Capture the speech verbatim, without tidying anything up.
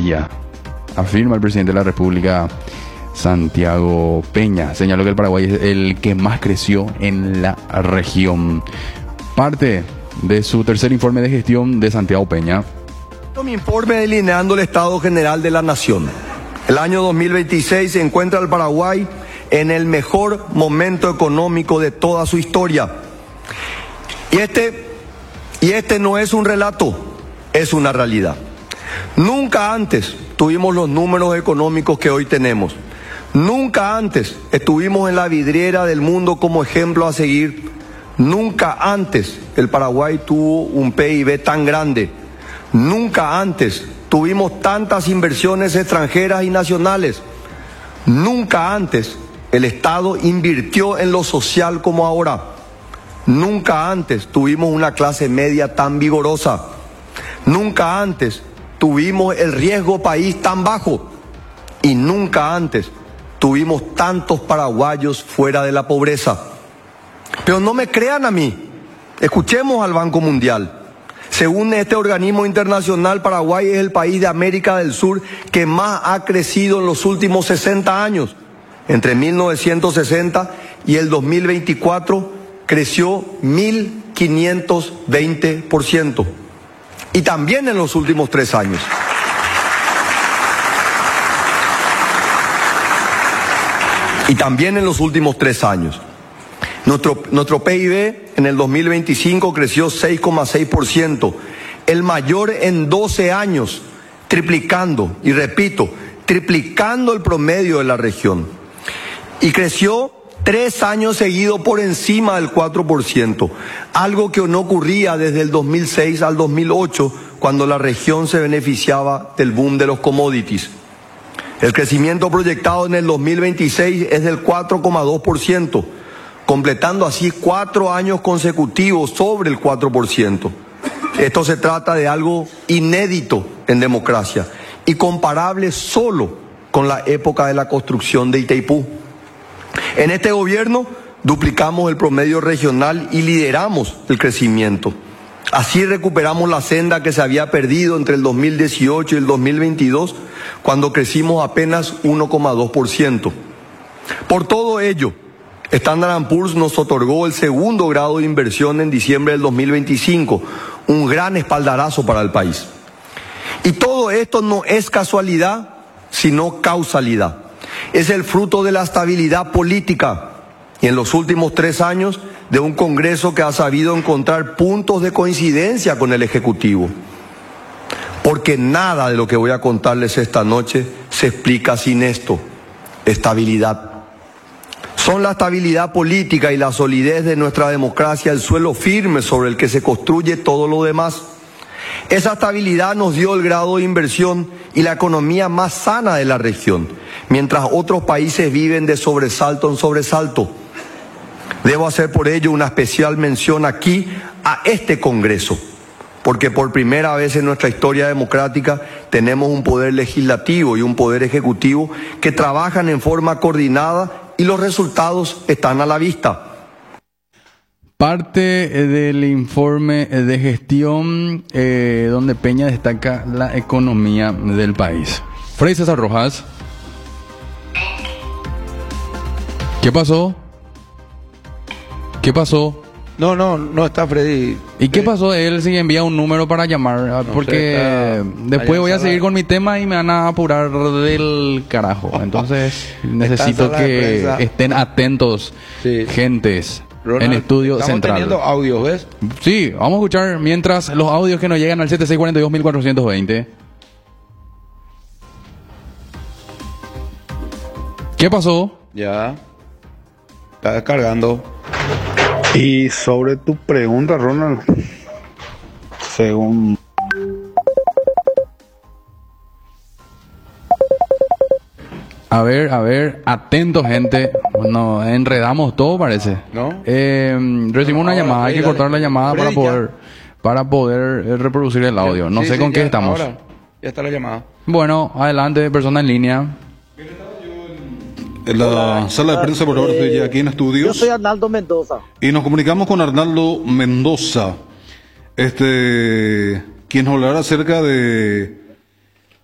mayoría, afirma el presidente de la República, Santiago Peña. Señaló que el Paraguay es el que más creció en la región. Parte de su tercer informe de gestión de Santiago Peña. Mi informe delineando el estado general de la nación. El año dos mil veintiséis se encuentra el Paraguay en el mejor momento económico de toda su historia. Y este, y este no es un relato, es una realidad. Nunca antes tuvimos los números económicos que hoy tenemos. Nunca antes estuvimos en la vidriera del mundo como ejemplo a seguir. Nunca antes el Paraguay tuvo un P I B tan grande. Nunca antes tuvimos tantas inversiones extranjeras y nacionales. Nunca antes el Estado invirtió en lo social como ahora. Nunca antes tuvimos una clase media tan vigorosa. Nunca antes tuvimos el riesgo país tan bajo. Y nunca antes tuvimos tantos paraguayos fuera de la pobreza. Pero no me crean a mí. Escuchemos al Banco Mundial. Según este organismo internacional, Paraguay es el país de América del Sur que más ha crecido en los últimos sesenta años. Entre mil novecientos sesenta y el dos mil veinticuatro creció mil quinientos veinte por ciento. Y también en los últimos tres años. Y también en los últimos tres años. Nuestro, nuestro P I B en el dos mil veinticinco creció seis coma seis por ciento, el mayor en doce años, triplicando, y repito, triplicando el promedio de la región. Y creció tres años seguidos por encima del cuatro por ciento, algo que no ocurría desde el dos mil seis al dos mil ocho, cuando la región se beneficiaba del boom de los commodities. El crecimiento proyectado en el dos mil veintiséis es del cuatro coma dos por ciento, completando así cuatro años consecutivos sobre el cuatro por ciento. Esto se trata de algo inédito en democracia y comparable solo con la época de la construcción de Itaipú. En este gobierno duplicamos el promedio regional y lideramos el crecimiento. Así recuperamos la senda que se había perdido entre el dos mil dieciocho y el dos mil veintidós, cuando crecimos apenas uno coma dos por ciento. Por todo ello, Standard and Poor's nos otorgó el segundo grado de inversión en diciembre del dos mil veinticinco, un gran espaldarazo para el país. Y todo esto no es casualidad, sino causalidad. Es el fruto de la estabilidad política y en los últimos tres años de un Congreso que ha sabido encontrar puntos de coincidencia con el Ejecutivo. Porque nada de lo que voy a contarles esta noche se explica sin esto, estabilidad. Son la estabilidad política y la solidez de nuestra democracia el suelo firme sobre el que se construye todo lo demás. Esa estabilidad nos dio el grado de inversión y la economía más sana de la región, mientras otros países viven de sobresalto en sobresalto. Debo hacer por ello una especial mención aquí a este Congreso, porque por primera vez en nuestra historia democrática tenemos un poder legislativo y un poder ejecutivo que trabajan en forma coordinada y los resultados están a la vista. Parte del informe de gestión eh, donde Peña destaca la economía del país. Fray César Rojas. ¿Qué pasó? ¿Qué pasó? No, no, no está Freddy. ¿Y qué pasó? Él sí envía un número para llamar, porque no sé, después voy a seguir con mi tema y me van a apurar del carajo. Entonces necesito que estén atentos, sí. Gentes. Ronald, en estudio estamos central. Estamos teniendo audios, ¿ves? Sí, vamos a escuchar mientras los audios que nos llegan al siete seis cuatro dos cuatro dos cero. ¿Qué pasó? Ya. Está descargando. Y sobre tu pregunta, Ronald, según... A ver, a ver, atentos, gente. Nos enredamos todo, parece. ¿No? Eh, recibimos una ahora, llamada, hay que cortar la llamada Freddy, para poder para poder eh, reproducir el audio. No sí, sé sí, con ya, qué estamos. Ahora, ya está la llamada. Bueno, adelante, persona en línea. En la Hola, sala de prensa, por ahora eh, estoy aquí en estudios. Yo soy Arnaldo Mendoza. Y nos comunicamos con Arnaldo Mendoza, este, quien nos hablará acerca de